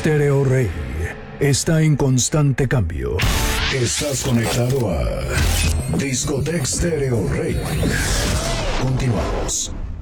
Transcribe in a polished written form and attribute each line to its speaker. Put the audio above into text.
Speaker 1: Stereo Rey está en constante cambio. Estás conectado a Discotech Stereo Rey. Continuamos.